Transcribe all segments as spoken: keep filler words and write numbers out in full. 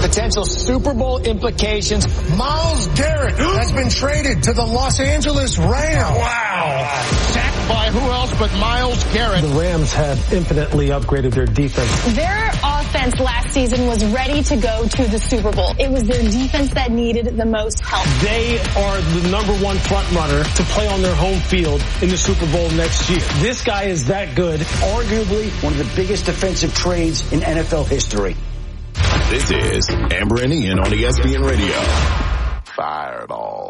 potential Super Bowl implications. Myles Garrett has been traded to the Los Angeles Rams. Wow. Sacked by who else but Myles Garrett. The Rams have infinitely upgraded their defense. Their offense last season was ready to go to the Super Bowl. It was their defense that needed the most help. They are the number one front runner to play on their home field in the Super Bowl next year. This guy is that good. Arguably one of the biggest defensive trades in N F L history. This is Amber and Ian on E S P N Radio. Fireball.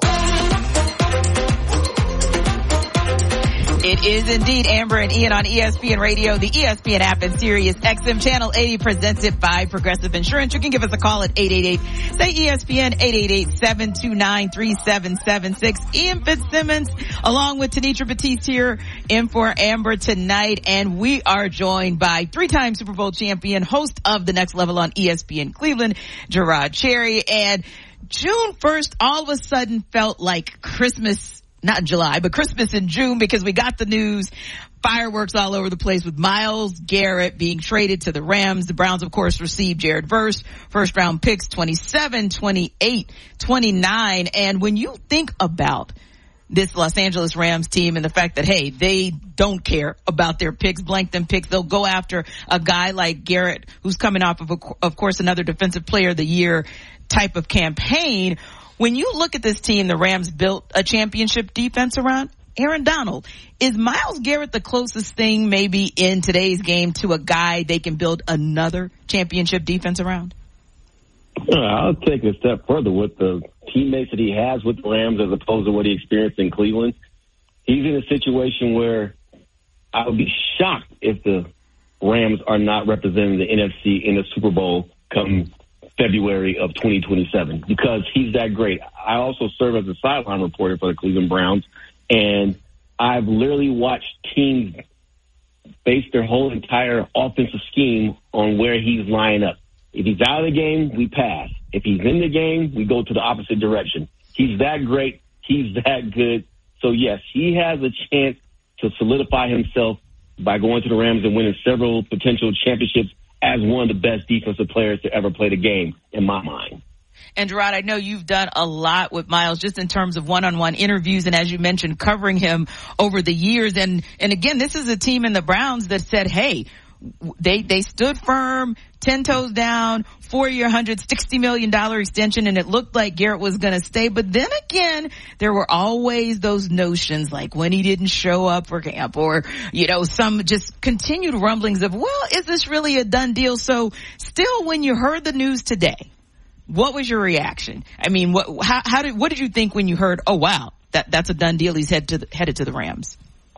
It is indeed Amber and Ian on E S P N Radio, the E S P N app, and Sirius X M Channel eighty, presented by Progressive Insurance. You can give us a call at eight eight eight, say E S P N, eight eight eight, seven two nine, three seven seven six. Ian Fitzsimmons, along with Tanitra Batiste here, in for Amber tonight, and we are joined by three-time Super Bowl champion, host of The Next Level on E S P N Cleveland, Gerard Cherry. And June first all of a sudden felt like Christmas. Not July, but Christmas in June, because we got the news, fireworks all over the place with Myles Garrett being traded to the Rams. The Browns, of course, received Jared Verse, first round picks twenty-seven, twenty-eight, twenty-nine. And when you think about this Los Angeles Rams team and the fact that, hey, they don't care about their picks, blank them picks, they'll go after a guy like Garrett, who's coming off of, a, of course, another Defensive Player of the Year type of campaign. When you look at this team, the Rams built a championship defense around Aaron Donald. Is Myles Garrett the closest thing maybe in today's game to a guy they can build another championship defense around? I'll take it a step further with the teammates that he has with the Rams as opposed to what he experienced in Cleveland. He's in a situation where I would be shocked if the Rams are not representing the N F C in the Super Bowl come February of twenty twenty-seven, because he's that great. I also serve as a sideline reporter for the Cleveland Browns, and I've literally watched teams base their whole entire offensive scheme on where he's lining up. If he's out of the game, we pass. If he's in the game, we go to the opposite direction. He's that great. He's that good. So, yes, he has a chance to solidify himself by going to the Rams and winning several potential championships as one of the best defensive players to ever play the game, in my mind. And Gerard, I know you've done a lot with Myles just in terms of one-on-one interviews and, as you mentioned, covering him over the years. And, and again, this is a team in the Browns that said, hey, they, they stood firm, ten toes down, four-year, one hundred sixty million dollars extension, and it looked like Garrett was going to stay. But then again, there were always those notions, like when he didn't show up for camp, or, you know, some just continued rumblings of, well, is this really a done deal? So still, when you heard the news today, what was your reaction? I mean, what, how, how did, what did you think when you heard, oh, wow, that, that's a done deal, he's head to the, headed to the Rams?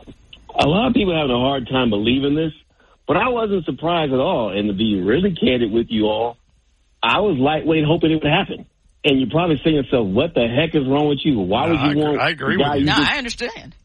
A lot of people are having a hard time believing this, but I wasn't surprised at all. And to be really candid with you all, I was lightweight hoping it would happen. And you're probably saying to yourself, what the heck is wrong with you? Why no, would you I agree, want... I agree with you. No, just, I understand.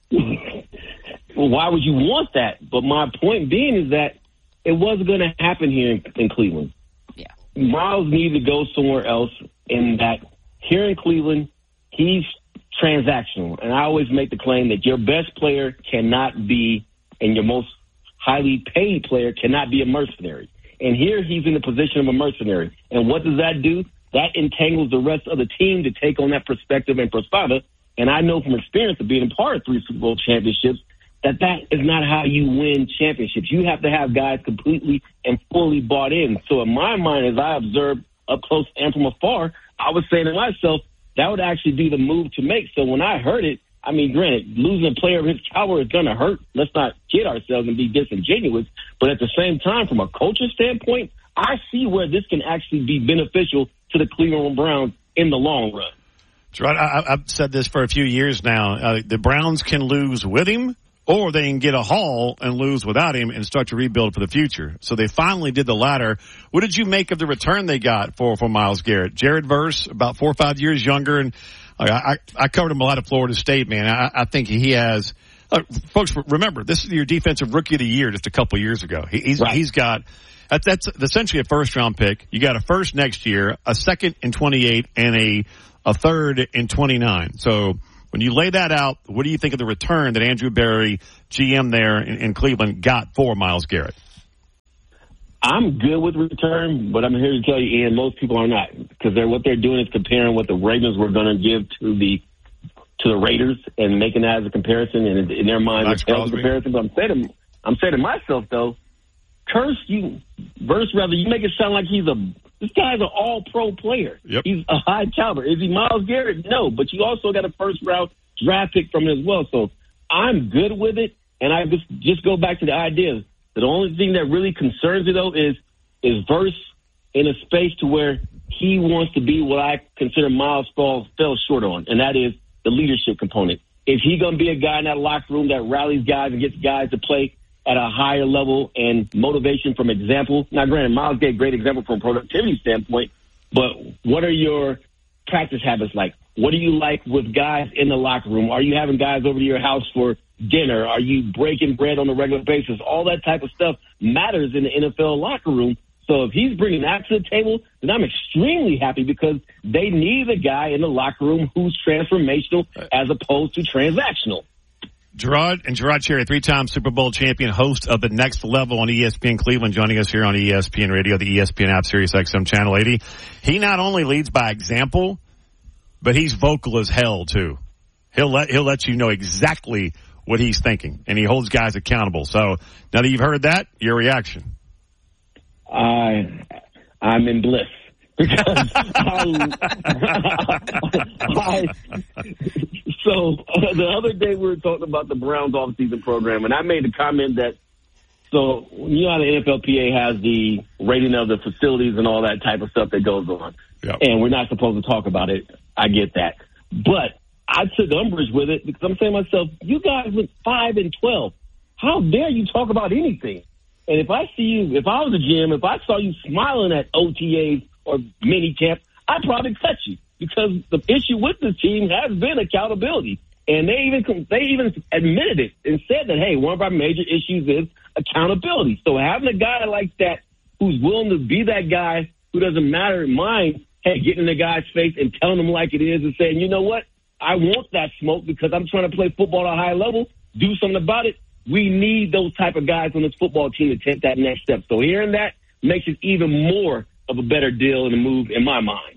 Well, why would you want that? But my point being is that it wasn't going to happen here in, in Cleveland. Yeah. Myles needed to go somewhere else, in that here in Cleveland, he's transactional. And I always make the claim that your best player cannot be, and your most highly paid player cannot be a mercenary. And here he's in the position of a mercenary. And what does that do? That entangles the rest of the team to take on that perspective and persona. And I know from experience of being a part of three Super Bowl championships that that is not how you win championships. You have to have guys completely and fully bought in. So in my mind, as I observed up close and from afar, I was saying to myself, that would actually be the move to make. So when I heard it, I mean, granted, losing a player of his caliber is going to hurt. Let's not kid ourselves and be disingenuous. But at the same time, from a coaching standpoint, I see where this can actually be beneficial to the Cleveland Browns in the long run. Gerard, I, I've said this for a few years now. Uh, the Browns can lose with him, or they can get a haul and lose without him and start to rebuild for the future. So they finally did the latter. What did you make of the return they got for, for Myles Garrett? Jared Verse, about four or five years younger, and I, I covered him a lot at Florida State, man. I, I think he has uh, – folks, remember, this is your defensive rookie of the year just a couple of years ago. He, he's, right. he's got – that's essentially a first-round pick. You got a first next year, a second in twenty-eight, and a, a third in twenty-nine. So when you lay that out, what do you think of the return that Andrew Berry, G M there in, in Cleveland, got for Myles Garrett? I'm good with return, but I'm here to tell you, Ian, most people are not, because they're what they're doing is comparing what the Ravens were going to give to the to the Raiders and making that as a comparison, and in, in their mind, it's a comparison. But I'm saying to I'm saying to myself though, curse you, verse rather, you make it sound like he's a this guy's an all-pro player. Yep. He's a high caliber. Is he Myles Garrett? No, but you also got a first-round draft pick from him as well. So I'm good with it, and I just just go back to the idea. The only thing that really concerns me, though, is is Verse in a space to where he wants to be what I consider Miles falls fell short on, and that is the leadership component. Is he going to be a guy in that locker room that rallies guys and gets guys to play at a higher level and motivation from example? Now, granted, Miles gave a great example from a productivity standpoint, but what are your practice habits like? What do you like with guys in the locker room? Are you having guys over to your house for dinner? Are you breaking bread on a regular basis? All that type of stuff matters in the N F L locker room. So if he's bringing that to the table, then I'm extremely happy because they need a guy in the locker room who's transformational as opposed to transactional. Gerard and Gerard Cherry, three-time Super Bowl champion, host of The Next Level on E S P N Cleveland, joining us here on E S P N Radio, the E S P N app, Sirius X M Channel eighty. He not only leads by example, but he's vocal as hell too. He'll let he'll let you know exactly what he's thinking, and he holds guys accountable. So now that you've heard that, your reaction? I I'm in bliss because I, I so uh, the other day we were talking about the Browns off-season program, and I made the comment that so you know how the N F L P A has the rating of the facilities and all that type of stuff that goes on, yep. And we're not supposed to talk about it. I get that, but I took umbrage with it because I'm saying to myself, you guys went five and twelve. How dare you talk about anything? And if I see you, if I was a G M, if I saw you smiling at O T As or mini camp, I'd probably cut you because the issue with this team has been accountability. And they even they even admitted it and said that, hey, one of our major issues is accountability. So having a guy like that who's willing to be that guy who doesn't matter in mind, hey, getting in the guy's face and telling him like it is and saying, you know what, I want that smoke because I'm trying to play football at a high level, do something about it. We need those type of guys on this football team to take that next step. So hearing that makes it even more of a better deal and a move in my mind.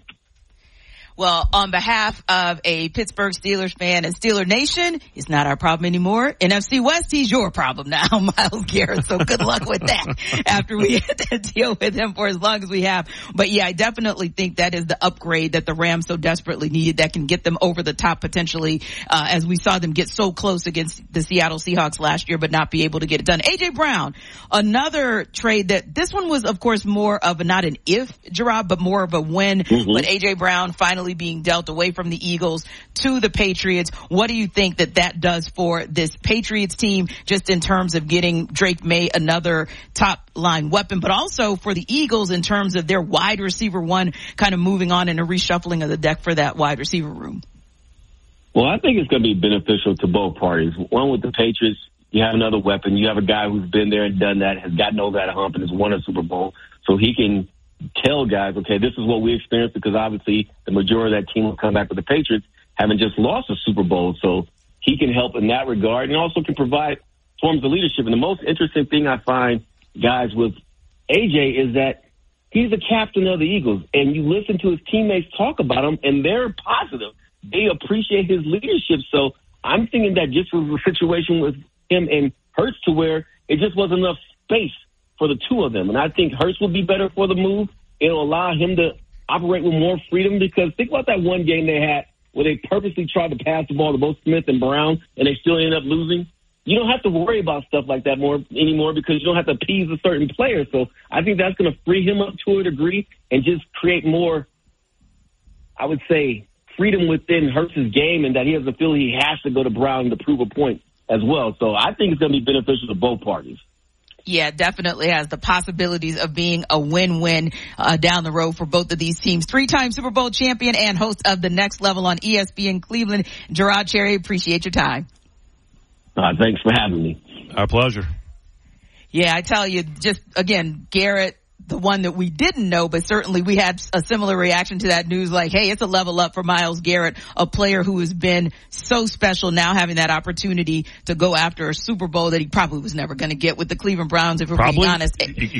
Well, on behalf of a Pittsburgh Steelers fan and Steeler Nation, it's not our problem anymore. N F C West, he's your problem now, Myles Garrett. So good luck with that after we had to deal with him for as long as we have. But yeah, I definitely think that is the upgrade that the Rams so desperately needed that can get them over the top potentially, uh, as we saw them get so close against the Seattle Seahawks last year, but not be able to get it done. A J Brown, another trade that this one was, of course, more of a, not an if, Gerard, but more of a when. Mm-hmm. But A J Brown finally being dealt away from the Eagles to the Patriots. What do you think that that does for this Patriots team just in terms of getting Drake May another top line weapon, but also for the Eagles in terms of their wide receiver one kind of moving on and a reshuffling of the deck for that wide receiver room? Well, I think it's going to be beneficial to both parties. One, with the Patriots, you have another weapon. You have a guy who's been there and done that, has gotten over that hump and has won a Super Bowl, so he can tell guys, okay, this is what we experienced, because obviously the majority of that team will come back with the Patriots, having just lost a Super Bowl. So he can help in that regard and also can provide forms of leadership. And the most interesting thing I find, guys, with A J is that he's the captain of the Eagles, and you listen to his teammates talk about him, and they're positive. They appreciate his leadership. So I'm thinking that just was a situation with him and Hurts to where it just wasn't enough space for the two of them. And I think Hurts will be better for the move. It'll allow him to operate with more freedom, because think about that one game they had where they purposely tried to pass the ball to both Smith and Brown and they still ended up losing. You don't have to worry about stuff like that more anymore because you don't have to appease a certain player. So I think that's going to free him up to a degree and just create more, I would say, freedom within Hurts' game, and that he doesn't feel he has to go to Brown to prove a point as well. So I think it's going to be beneficial to both parties. Yeah, definitely has the possibilities of being a win-win uh, down the road for both of these teams. Three-time Super Bowl champion and host of The Next Level on E S P N Cleveland, Gerard Cherry, appreciate your time. Uh, thanks for having me. Our pleasure. Yeah, I tell you, just, again, Garrett, the one that we didn't know, but certainly we had a similar reaction to that news, like, hey, it's a level up for Myles Garrett, a player who has been so special, now having that opportunity to go after a Super Bowl that he probably was never going to get with the Cleveland Browns, if we're probably, being honest. You, you